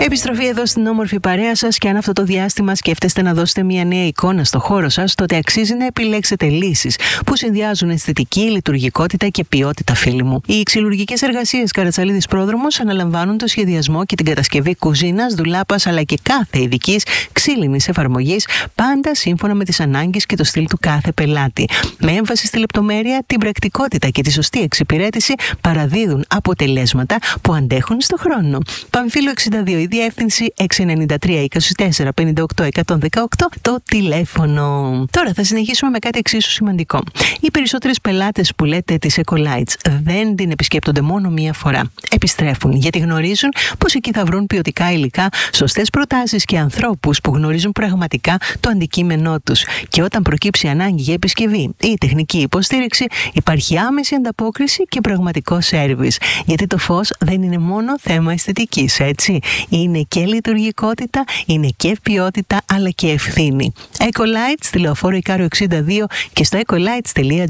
Επιστροφή εδώ στην όμορφη παρέα σας, και αν αυτό το διάστημα σκέφτεστε να δώσετε μια νέα εικόνα στο χώρο σας, τότε αξίζει να επιλέξετε λύσεις που συνδυάζουν αισθητική, λειτουργικότητα και ποιότητα, φίλοι μου. Οι ξυλουργικές εργασίες Καρατσαλίδης Πρόδρομος αναλαμβάνουν το σχεδιασμό και την κατασκευή κουζίνας, ντουλάπας αλλά και κάθε ειδικής ξύλινης εφαρμογής, πάντα σύμφωνα με τις ανάγκες και το στυλ του κάθε πελάτη. Με έμφαση στη λεπτομέρεια, την πρακτικότητα και τη σωστή εξυπηρέτηση, παραδίδουν αποτελέσματα που αντέχουν στο χρόνο. Παμφύλιο 62, η διεύθυνση 693 24 58 118, το τηλέφωνο. Τώρα θα συνεχίσουμε με κάτι εξίσου σημαντικό. Οι περισσότερες πελάτες που λέτε τις Ecolites δεν την επισκέπτονται μόνο μία φορά. Επιστρέφουν γιατί γνωρίζουν πως εκεί θα βρουν ποιοτικά υλικά, σωστές προτάσεις και ανθρώπους που γνωρίζουν πραγματικά το αντικείμενό τους. Και όταν προκύψει ανάγκη για επισκευή ή τεχνική υποστήριξη, υπάρχει άμεση ανταπόκριση και πραγματικό σέρβις. Γιατί το φως δεν είναι μόνο θέμα αισθητικής, έτσι. Είναι και λειτουργικότητα, είναι και ποιότητα, αλλά και ευθύνη. Ecolites, στη Λεωφόρο Ικάρο 62 και στο ecolites.gr.